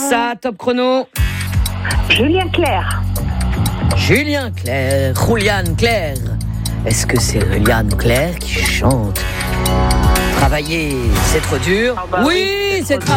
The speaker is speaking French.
ça, top chrono. Julien Clerc. Julien Clerc, Juliane Clerc. Est-ce que c'est Juliane Clerc qui chante? Travailler, c'est trop dur. Ah bah oui, c'est trop